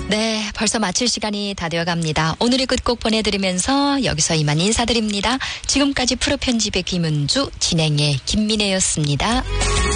네, 벌써 마칠 시간이 다 되어갑니다. 오늘의 끝곡 보내드리면서 여기서 이만 인사드립니다. 지금까지 프로 편집의 김은주, 진행의 김민혜였습니다.